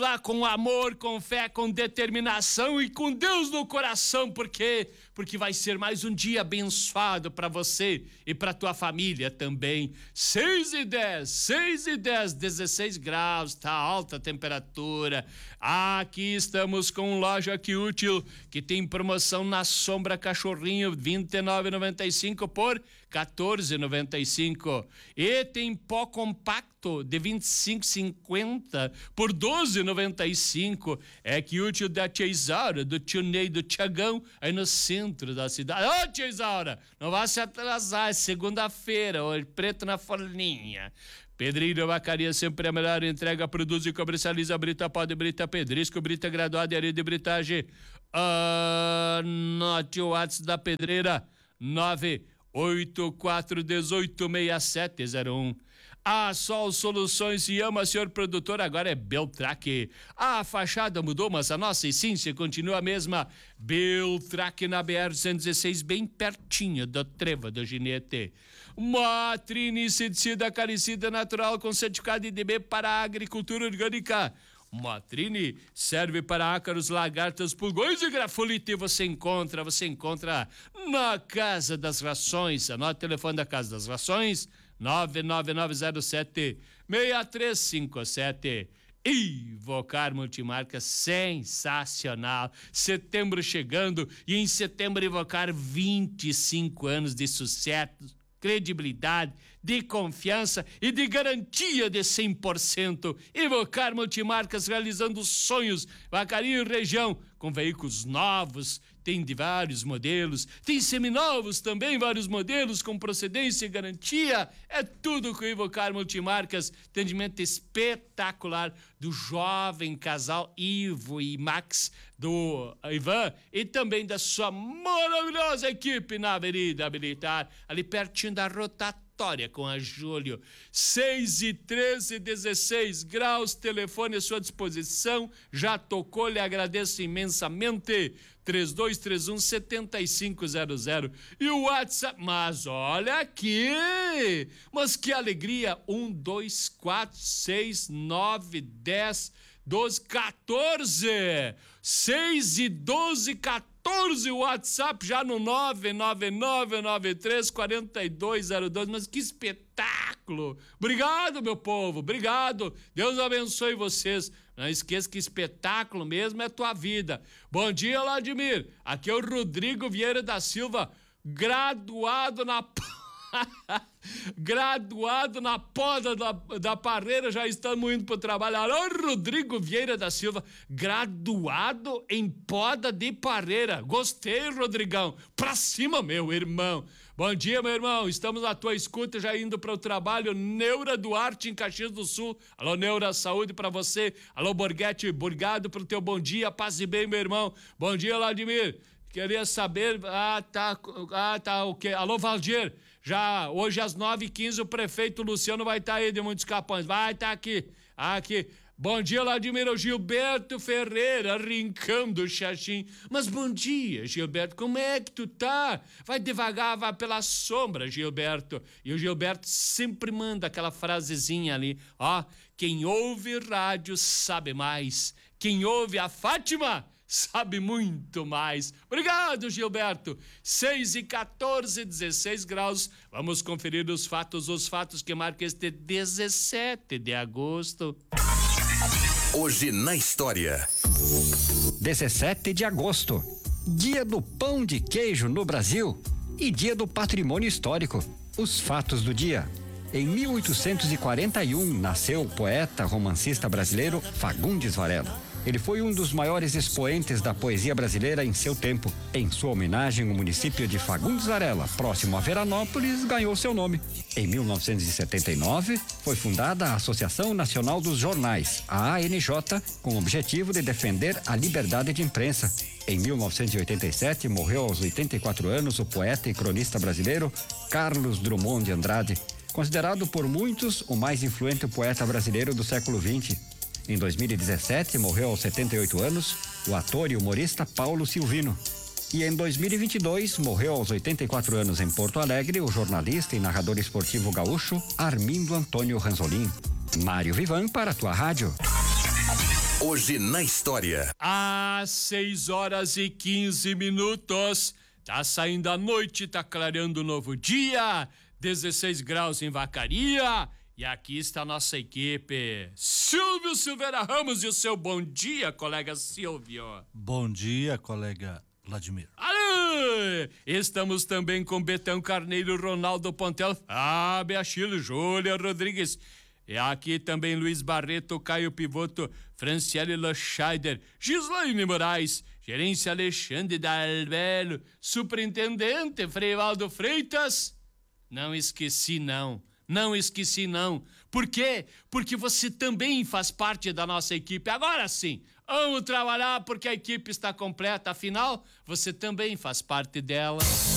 lá com amor, com fé, com determinação e com Deus no coração, porque vai ser mais um dia abençoado para você e para tua família também. 6:10, 16 graus, tá alta a temperatura. Aqui estamos com loja Que Útil, que tem promoção na sombra cachorrinho, R$ 29,95 por R$ 14,95. E tem pó compacto de 25,50 por R$ 12,95. É Que Útil da Tia Isaura, do tio Ney, do Tiagão, aí no centro da cidade. Ô, Tia Isaura, não vá se atrasar, é segunda-feira, olho preto na folhinha. Pedreira Vacaria, sempre a melhor entrega, produz e comercializa brita, pó de brita, pedrisco, brita graduada e areia de britagem. Anote o WhatsApp da Pedreira, 984186701. A Sol Soluções se ama, senhor produtor, agora é Beltrack. A fachada mudou, mas a nossa essência continua a mesma. Beltrack na BR-116, bem pertinho do Trevo do Ginete. Matrine inseticida acaricida natural com certificado IDB para a agricultura orgânica. Matrine serve para ácaros, lagartas, pulgões e grafolite. Você encontra na Casa das Rações. Anote o telefone da Casa das Rações, 99907-6357. Ivocar Multimarca, sensacional. Setembro chegando e em setembro Ivocar 25 anos de sucesso, credibilidade, de confiança e de garantia de 100%. Ivocar Multimarcas, realizando sonhos. Vacaria e região, com veículos novos, tem de vários modelos, tem seminovos também, vários modelos com procedência e garantia. É tudo com Ivocar Multimarcas. Atendimento espetacular do jovem casal Ivo e Max, do Ivan, e também da sua maravilhosa equipe na Avenida Militar, ali pertinho da rotatória com a Júlio. 6:13, 16 graus, telefone à sua disposição. Já tocou, lhe agradeço imensamente. 3231-7500. E o WhatsApp, mas olha aqui, mas que alegria, 1, 2, 4, 6, 9, 10, 12, 14, 6 e 12, 14, o WhatsApp já no 999934202, mas que espetáculo! Obrigado, meu povo, obrigado, Deus abençoe vocês. Não esqueça que espetáculo mesmo é tua vida. Bom dia, Vladimir, aqui é o Rodrigo Vieira da Silva, graduado na poda da parreira, já estamos indo pro trabalho. Alô, Rodrigo Vieira da Silva, graduado em poda de parreira. Gostei, Rodrigão, pra cima, meu irmão. Bom dia, meu irmão, estamos à tua escuta, já indo para o trabalho. Neura Duarte, em Caxias do Sul. Alô, Neura, saúde para você. Alô, Borghetti, obrigado pelo teu bom dia, paz e bem, meu irmão. Bom dia, Vladimir, queria saber, o quê? Alô, Valdir, já hoje às 9h15 o prefeito Luciano vai estar aí de Muitos Capões, vai estar aqui. Bom dia, Vladimir, o Gilberto Ferreira, rincando o Xaxim. Mas bom dia, Gilberto, como é que tu tá? Vai devagar, vai pela sombra, Gilberto. E o Gilberto sempre manda aquela frasezinha ali, ó, quem ouve rádio sabe mais, quem ouve a Fátima sabe muito mais. Obrigado, Gilberto. 6:14, 16 graus. Vamos conferir os fatos que marcam este 17 de agosto. Hoje na história. 17 de agosto, dia do pão de queijo no Brasil e dia do patrimônio histórico. Os fatos do dia. Em 1841, nasceu o poeta romancista brasileiro Fagundes Varela. Ele foi um dos maiores expoentes da poesia brasileira em seu tempo. Em sua homenagem, o município de Fagundes Varela, próximo a Veranópolis, ganhou seu nome. Em 1979, foi fundada a Associação Nacional dos Jornais, a ANJ, com o objetivo de defender a liberdade de imprensa. Em 1987, morreu aos 84 anos o poeta e cronista brasileiro Carlos Drummond de Andrade, considerado por muitos o mais influente poeta brasileiro do século XX. Em 2017, morreu aos 78 anos o ator e humorista Paulo Silvino. E em 2022, morreu aos 84 anos em Porto Alegre o jornalista e narrador esportivo gaúcho Armindo Antônio Ranzolin. Mário Vivan para a tua rádio. Hoje na história. Às 6h15. Tá saindo a noite, tá clareando um novo dia. 16 graus em Vacaria. E aqui está a nossa equipe. Silvio Silveira Ramos e o seu bom dia, colega Silvio. Bom dia, colega Vladimir. Alô! Estamos também com Betão Carneiro, Ronaldo Pontel, Fábio Achille, Júlia Rodrigues. E aqui também Luiz Barreto, Caio Pivoto, Franciele Loscheider, Gislaine Moraes, gerência Alexandre Dalbello, superintendente Freivaldo Freitas. Não esqueci não. Por quê? Porque você também faz parte da nossa equipe. Agora sim, vamos trabalhar porque a equipe está completa. Afinal, você também faz parte dela.